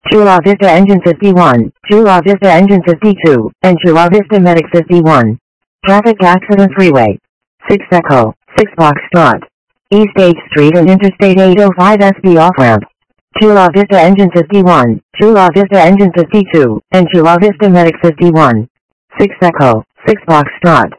Chula Vista Engine 51, Chula Vista Engine 52, and Chula Vista Medic 51. Traffic accident freeway. 6 Echo, 6 Foxtrot. East 8th Street and Interstate 805 SB off-ramp. Chula Vista Engine 51, Chula Vista Engine 52, and Chula Vista Medic 51. 6 Echo, 6 Foxtrot.